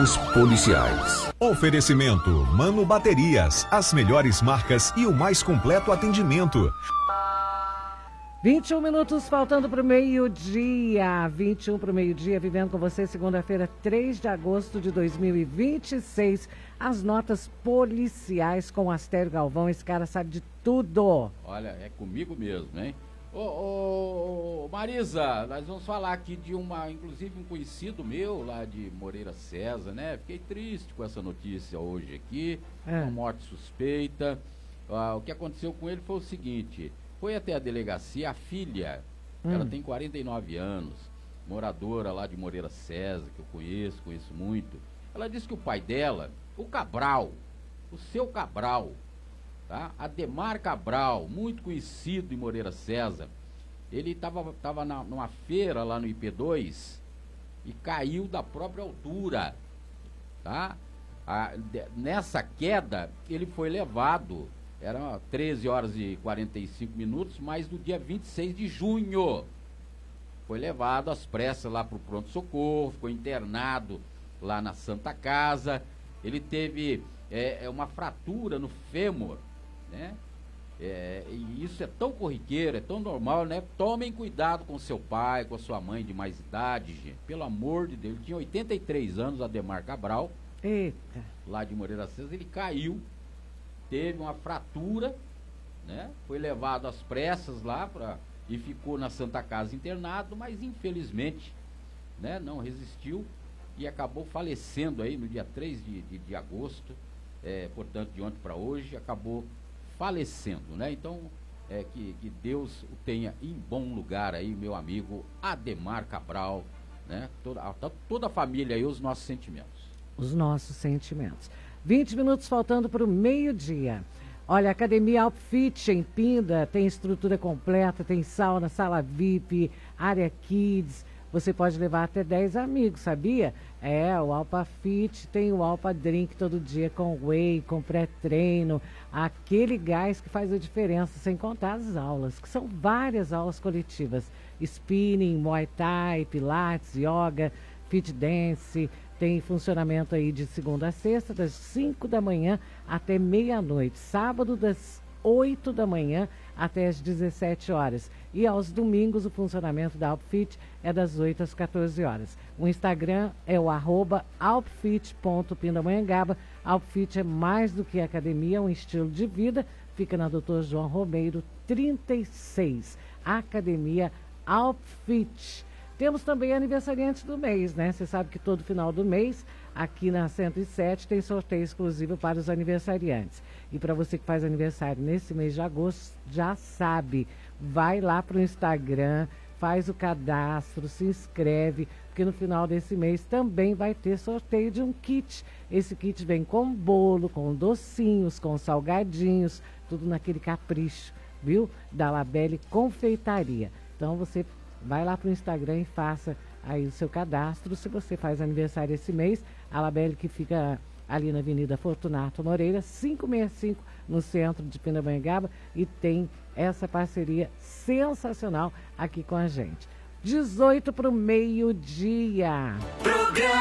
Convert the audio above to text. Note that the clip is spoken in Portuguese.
notícias policiais. Oferecimento Mano Baterias, as melhores marcas e o mais completo atendimento. 21 minutos faltando para o meio-dia. 21 para o meio-dia, vivendo com você, segunda-feira, 3 de agosto de 2026. As notas policiais com Astério Galvão. Esse cara sabe de tudo. Olha, é comigo mesmo, hein? Ô, Marisa, nós vamos falar aqui de inclusive um conhecido meu lá de Moreira César, né? Fiquei triste com essa notícia hoje aqui, uma morte suspeita. O que aconteceu com ele foi o seguinte: foi até a delegacia, a filha, ela tem 49 anos, moradora lá de Moreira César, que eu conheço muito. Ela disse que o pai dela, o Cabral, o seu Cabral, tá? Ademar Cabral, muito conhecido em Moreira César, ele estava numa feira lá no IP2 e caiu da própria altura, tá? Nessa queda, ele foi levado, eram 13 horas e 45 minutos, mas no dia 26 de junho, foi levado às pressas lá para o pronto-socorro, ficou internado lá na Santa Casa. Ele teve uma fratura no fêmur, né? E isso é tão corriqueiro, é tão normal, né? Tomem cuidado com seu pai, com a sua mãe de mais idade, gente. Pelo amor de Deus. Ele tinha 83 anos, Ademar Cabral. Eita. Lá de Moreira César, ele caiu, teve uma fratura, né? Foi levado às pressas lá e ficou na Santa Casa internado, mas infelizmente, né, não resistiu e acabou falecendo aí no dia 3 de agosto, portanto de ontem para hoje, acabou falecendo, né? Então, que Deus o tenha em bom lugar aí, meu amigo Ademar Cabral, né? Toda a família aí, os nossos sentimentos. Os nossos sentimentos. 20 minutos faltando para o meio-dia. Olha, a Academia Outfit em Pinda tem estrutura completa, tem sauna, sala VIP, área Kids. Você pode levar até 10 amigos, sabia? O Alpa Fit tem o Alpa Drink todo dia com whey, com pré-treino, aquele gás que faz a diferença, sem contar as aulas, que são várias aulas coletivas. Spinning, Muay Thai, Pilates, Yoga, Fit Dance. Tem funcionamento aí de segunda a sexta, das 5 da manhã até meia-noite. Sábado, das 8 da manhã até as 17 horas. E aos domingos, o funcionamento da Outfit é das 8 às 14 horas. O Instagram é o @outfit.pindamonhangaba. Outfit é mais do que academia, é um estilo de vida. Fica na Dr. João Romeiro, 36. Academia Outfit. Temos também aniversariantes do mês, né? Você sabe que todo final do mês, aqui na 107, tem sorteio exclusivo para os aniversariantes. E para você que faz aniversário nesse mês de agosto, já sabe, vai lá para o Instagram, faz o cadastro, se inscreve, porque no final desse mês também vai ter sorteio de um kit. Esse kit vem com bolo, com docinhos, com salgadinhos, tudo naquele capricho, viu? Da Labelle Confeitaria. Então você vai lá para o Instagram e faça aí o seu cadastro. Se você faz aniversário esse mês, a Labelle, que fica ali na Avenida Fortunato Moreira, 565, no centro de Pindamonhangaba, e tem essa parceria sensacional aqui com a gente. 18 para o meio-dia.